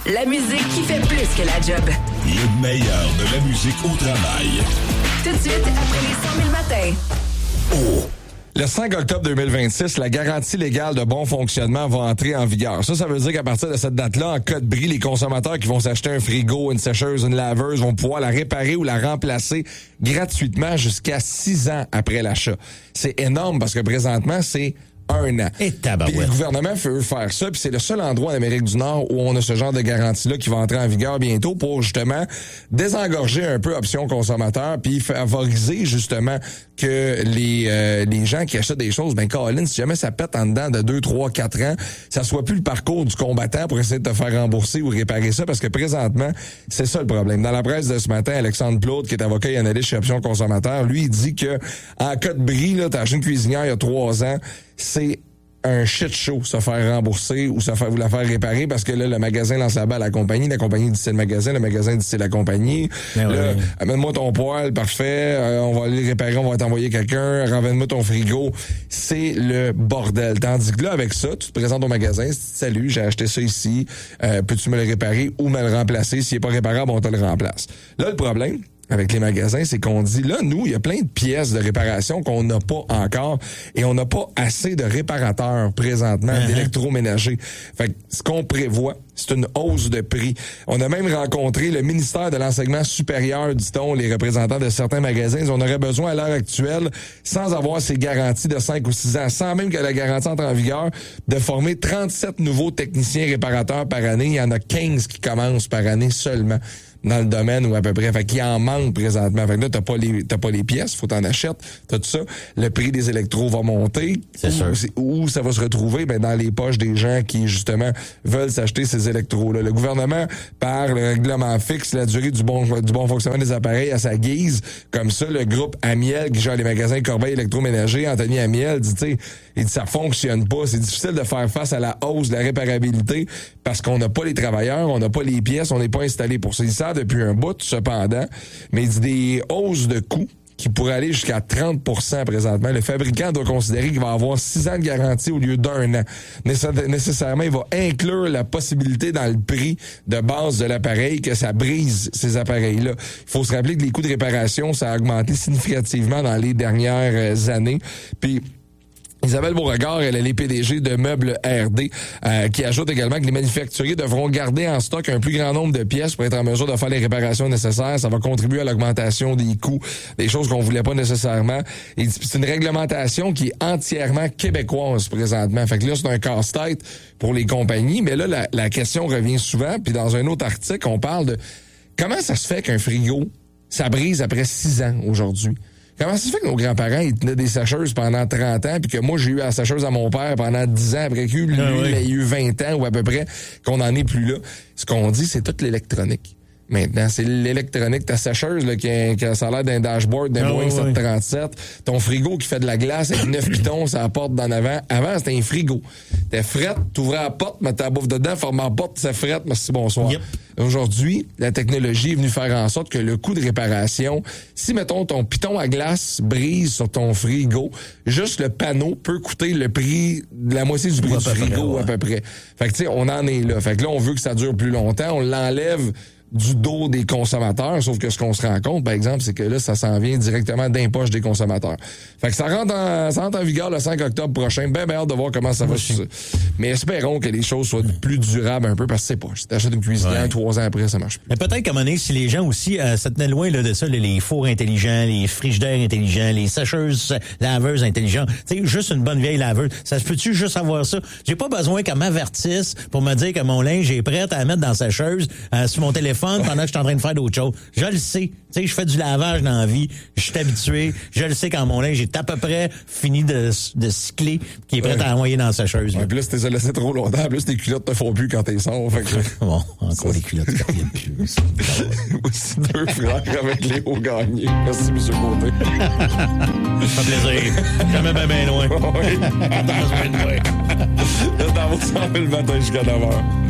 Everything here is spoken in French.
La musique qui fait plus que la job. Le meilleur de la musique au travail. Tout de suite, après les 100 000 matins. Oh! Le 5 octobre 2026, la garantie légale de bon fonctionnement va entrer en vigueur. Ça veut dire qu'à partir de cette date-là, en cas de bris, les consommateurs qui vont s'acheter un frigo, une sécheuse, une laveuse vont pouvoir la réparer ou la remplacer gratuitement jusqu'à 6 ans après l'achat. C'est énorme parce que présentement, c'est 1 an. Et tabarouette. Puis le gouvernement veut faire ça, puis c'est le seul endroit en Amérique du Nord où on a ce genre de garantie-là qui va entrer en vigueur bientôt pour justement désengorger un peu option consommateur, puis favoriser justement que les gens qui achètent des choses, ben Colin, si jamais ça pète en dedans de 2, 3, 4 ans, ça soit plus le parcours du combattant pour essayer de te faire rembourser ou réparer ça, parce que présentement, c'est ça le problème. Dans la presse de ce matin, Alexandre Plaude, qui est avocat et analyste chez Option Consommateur, lui, il dit que en cas de bris, là, t'as acheté une cuisinière il y a 3 ans, c'est un shit show se faire rembourser ou vous la faire réparer parce que là, le magasin lance la balle à la compagnie dit c'est le magasin dit c'est la compagnie. Ben là, oui. amène-moi ton poêle, parfait, on va aller le réparer, on va t'envoyer quelqu'un, ramène-moi ton frigo. C'est le bordel. Tandis que là, avec ça, tu te présentes au magasin, salut, j'ai acheté ça ici, peux-tu me le réparer ou me le remplacer? S'il est pas réparable, on te le remplace. Là, le problème avec les magasins, c'est qu'on dit, là, nous, il y a plein de pièces de réparation qu'on n'a pas encore et on n'a pas assez de réparateurs présentement d'électroménagers. Fait que ce qu'on prévoit, c'est une hausse de prix. On a même rencontré le ministère de l'Enseignement supérieur, dit-on, les représentants de certains magasins. On aurait besoin à l'heure actuelle, sans avoir ces garanties de 5 ou 6 ans, sans même que la garantie entre en vigueur, de former 37 nouveaux techniciens réparateurs par année. Il y en a 15 qui commencent par année seulement dans le domaine ou à peu près. Fait qu'il en manque présentement. Fait que là, t'as pas les pièces, faut t'en acheter, t'as tout ça. Le prix des électros va monter. C'est sûr. Où ça va se retrouver? Ben, dans les poches des gens qui, justement, veulent s'acheter ces électros-là. Le gouvernement, par le règlement fixe, la durée du bon fonctionnement des appareils à sa guise. Comme ça, le groupe Amiel, qui gère les magasins Corbeil électroménager, Anthony Amiel, dit, tu sais, il dit, ça fonctionne pas. C'est difficile de faire face à la hausse de la réparabilité parce qu'on n'a pas les travailleurs, on n'a pas les pièces, on n'est pas installé pour ça. Ils savent depuis un bout, cependant, mais il dit des hausses de coûts qui pourraient aller jusqu'à 30% présentement. Le fabricant doit considérer qu'il va avoir 6 ans de garantie au lieu d'1 an. Nécessairement, il va inclure la possibilité dans le prix de base de l'appareil que ça brise ces appareils-là. Il faut se rappeler que les coûts de réparation, ça a augmenté significativement dans les dernières années. Puis Isabelle Beauregard, elle est les PDG de Meubles RD, qui ajoute également que les manufacturiers devront garder en stock un plus grand nombre de pièces pour être en mesure de faire les réparations nécessaires. Ça va contribuer à l'augmentation des coûts, des choses qu'on voulait pas nécessairement. Et c'est une réglementation qui est entièrement québécoise présentement. Fait que là, c'est un casse-tête pour les compagnies. Mais là, la question revient souvent. Puis dans un autre article, on parle de comment ça se fait qu'un frigo, ça brise après 6 ans aujourd'hui. Comment ça se fait que nos grands-parents, ils tenaient des sécheuses pendant 30 ans, puis que moi, j'ai eu la sécheuse à mon père pendant 10 ans, après que lui, il a eu 20 ans ou à peu près, qu'on n'en est plus là. Ce qu'on dit, c'est toute l'électronique. Maintenant, c'est l'électronique, ta sécheuse là, qui a ça a l'air d'un dashboard d'un Boeing 737, ton frigo qui fait de la glace avec 9 pitons, ça porte d'en avant. Avant, c'était un frigo. T'es frette, t'ouvrais la porte, mettais la bouffe dedans, fermais la porte, c'est frette, merci, bonsoir. Yep. Aujourd'hui, la technologie est venue faire en sorte que le coût de réparation, si, mettons, ton piton à glace brise sur ton frigo, juste le panneau peut coûter le prix de la moitié du prix du frigo, à peu près. Fait que, tu sais, on en est là. Fait que là, on veut que ça dure plus longtemps. On l'enlève du dos des consommateurs, sauf que ce qu'on se rend compte, par exemple, c'est que là, ça s'en vient directement d'un poche des consommateurs. Fait que ça rentre en vigueur le 5 octobre prochain. Ben hâte de voir comment ça va se... Mais espérons que les choses soient plus durables un peu, parce que c'est pas. Si t'achètes une cuisinière, 3 ans après, ça marche plus. Mais peut-être qu'à un moment donné, si les gens aussi se tenaient loin là, de ça, les fours intelligents, les frigidaires intelligents, les sécheuses, laveuses intelligentes, tu sais, juste une bonne vieille laveuse, ça se peut-tu juste avoir ça? J'ai pas besoin qu'elle m'avertisse pour me dire que mon linge est prêt à mettre dans la sécheuse sur mon téléphone pendant que je suis en train de faire d'autres choses. Je le sais. Tu sais, je fais du lavage dans la vie. Je suis habitué. Je le sais quand mon linge est à peu près fini de cycler, qui est prêt à envoyer dans la sécheuse. Ouais, puis là, si t'es laissé trop longtemps, plus tes culottes te font plus quand t'es sors. Fait que... Bon, encore les culottes qui reviennent plus. Aussi 2 frères avec Léo Gagné. Merci, M. Côté. Ça fait plaisir. Jamais bien loin. Oui. Attends, je vais loin. Là, dans vos 100 000 matin jusqu'à 9h.